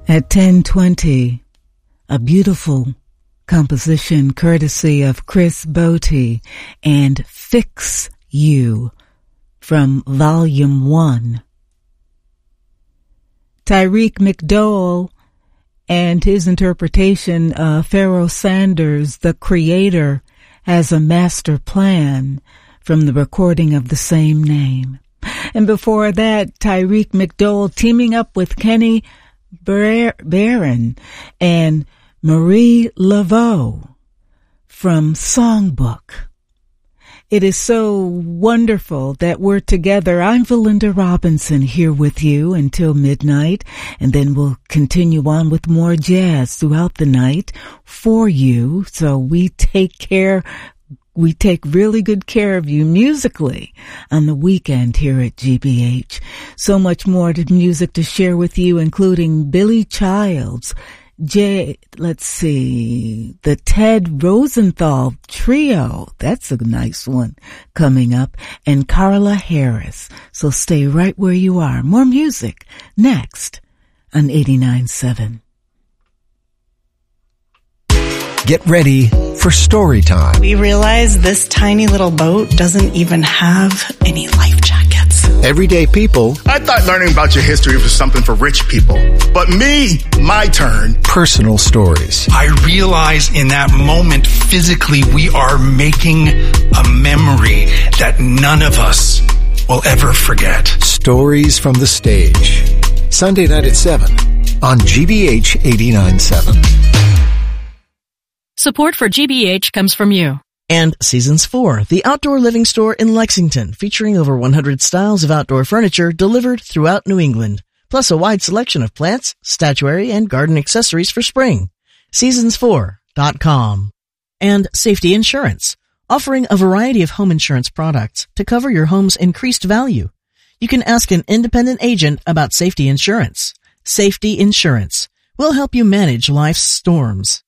At 10:20, a beautiful composition courtesy of Chris Botti and Fix You from Volume 1. Tyreek McDowell and his interpretation of Pharoah Sanders, The Creator, has a master plan from the recording of the same name. And before that, Tyreek McDowell teaming up with Kenny Barron and Marie Laveau from Songbook. It is so wonderful that we're together. I'm Valinda Robinson here with you until midnight, and then we'll continue on with more jazz throughout the night for you. So we take really good care of you musically on the weekend here at GBH. So much more music to share with you, including Billy Childs, the Ted Rosenthal Trio. That's a nice one coming up. And Carla Harris. So stay right where you are. More music next on 89.7. Get ready for story time. We realized this tiny little boat doesn't even have any life jackets. Everyday people. I thought learning about your history was something for rich people. But me, my turn. Personal stories. I realize in that moment, physically, we are making a memory that none of us will ever forget. Stories from the stage. Sunday night at 7 on GBH 89.7. Support for GBH comes from you. And Seasons 4, the outdoor living store in Lexington, featuring over 100 styles of outdoor furniture delivered throughout New England, plus a wide selection of plants, statuary, and garden accessories for spring. Seasons4.com. And Safety Insurance, offering a variety of home insurance products to cover your home's increased value. You can ask an independent agent about safety insurance. Safety Insurance will help you manage life's storms.